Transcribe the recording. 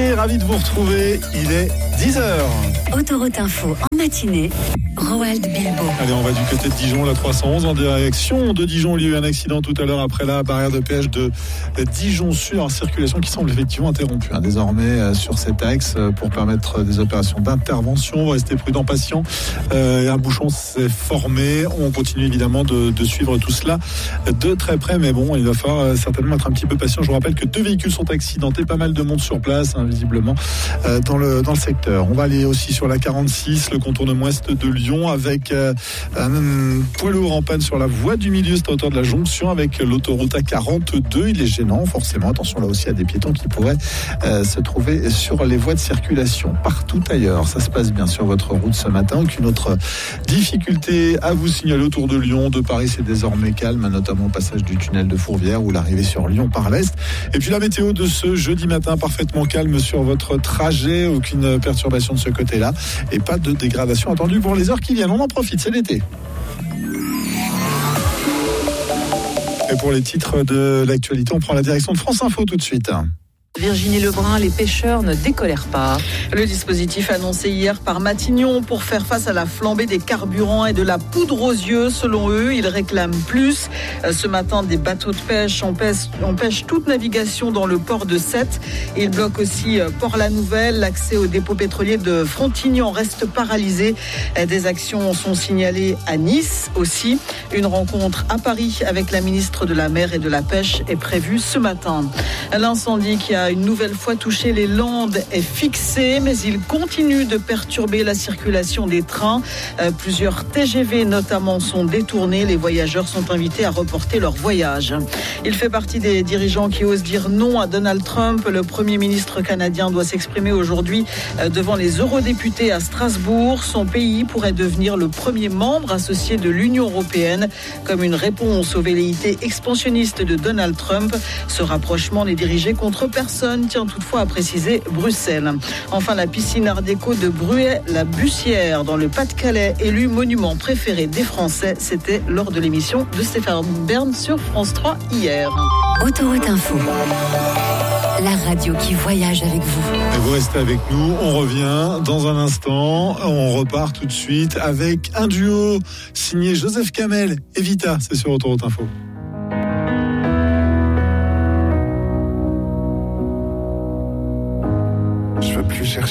Gauthier, ravi de vous retrouver. Il est 10h. Autoroute Info en matinée. Roald Bilbo. Allez, on va du côté de Dijon, la 311 en direction de Dijon. Il y a eu un accident tout à l'heure après la barrière de péage de Dijon-Sud en circulation qui semble effectivement interrompue désormais sur cet axe pour permettre des opérations d'intervention. Restez prudents, patients. Un bouchon s'est formé. On continue évidemment de suivre tout cela de très près, mais bon, il va falloir certainement être un petit peu patient. Je vous rappelle que 2 véhicules sont accidentés, pas mal de monde sur place, visiblement dans le secteur. On va aller aussi sur la 46, le contournement ouest de Lyon, avec un poids lourd en panne sur la voie du milieu, c'est à hauteur de la jonction avec l'autoroute A42. Il est gênant, forcément. Attention là aussi à des piétons qui pourraient se trouver sur les voies de circulation. Partout ailleurs, ça se passe bien sur votre route ce matin. Aucune autre difficulté à vous signaler autour de Lyon. De Paris, c'est désormais calme, notamment au passage du tunnel de Fourvière ou l'arrivée sur Lyon par l'est. Et puis la météo de ce jeudi matin, parfaitement calme sur votre trajet. Aucune perturbation de ce côté-là et pas de dégradation attendue pour les heures qui viennent. On en profite, c'est l'été. Et pour les titres de l'actualité, on prend la direction de France Info tout de suite. Virginie Lebrun, les pêcheurs ne décolèrent pas. Le dispositif annoncé hier par Matignon pour faire face à la flambée des carburants et de la poudre aux yeux. Selon eux, ils réclament plus. Ce matin, des bateaux de pêche empêchent toute navigation dans le port de Sète. Ils bloquent aussi Port-la-Nouvelle. L'accès au dépôt pétrolier de Frontignan reste paralysé. Des actions sont signalées à Nice aussi. Une rencontre à Paris avec la ministre de la Mer et de la Pêche est prévue ce matin. L'incendie qui a une nouvelle fois touché les Landes est fixé, mais il continue de perturber la circulation des trains. Plusieurs TGV notamment sont détournés. Les voyageurs sont invités à reporter leur voyage. Il fait partie des dirigeants qui osent dire non à Donald Trump. Le Premier ministre canadien doit s'exprimer aujourd'hui devant les eurodéputés à Strasbourg. Son pays pourrait devenir le premier membre associé de l'Union européenne comme une réponse aux velléités expansionnistes de Donald Trump. Ce rapprochement n'est dirigé contre personne, tient toutefois à préciser Bruxelles. Enfin, la piscine art déco de Bruay-la-Bussière dans le Pas-de-Calais, élu monument préféré des Français. C'était lors de l'émission de Stéphane Bern sur France 3 hier. Autoroute Info, la radio qui voyage avec vous. Et vous restez avec nous, on revient dans un instant. On repart tout de suite avec un duo signé Joseph Kamel et Vita. C'est sur Autoroute Info.